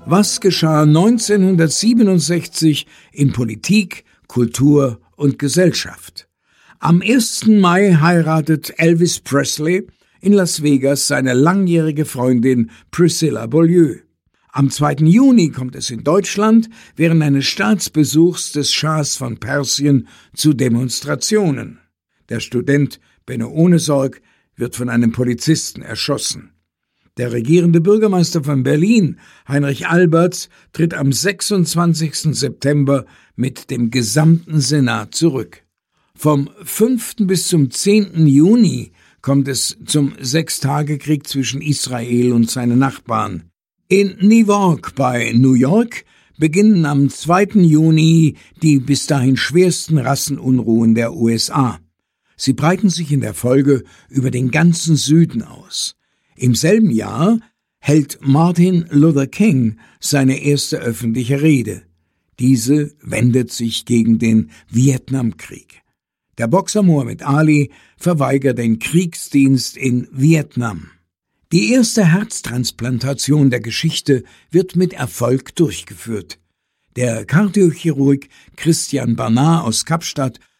Was geschah 1967 in Politik, Kultur und Gesellschaft? Am 1. Mai heiratet Elvis Presley in Las Vegas seine langjährige Freundin Priscilla Beaulieu. Am 2. Juni kommt es in Deutschland während eines Staatsbesuchs des Schahs von Persien zu Demonstrationen. Der Student Benno Ohnesorg wird von einem Polizisten erschossen. Der regierende Bürgermeister von Berlin, Heinrich Alberts, tritt am 26. September mit dem gesamten Senat zurück. Vom 5. bis zum 10. Juni kommt es zum Sechstagekrieg zwischen Israel und seinen Nachbarn. In Newark bei New York beginnen am 2. Juni die bis dahin schwersten Rassenunruhen der USA. Sie breiten sich in der Folge über den ganzen Süden aus. Im selben Jahr hält Martin Luther King seine erste öffentliche Rede. Diese wendet sich gegen den Vietnamkrieg. Der Boxer Muhammad Ali verweigert den Kriegsdienst in Vietnam. Die erste Herztransplantation der Geschichte wird mit Erfolg durchgeführt. Der Kardiochirurg Christian Barnard aus Kapstadt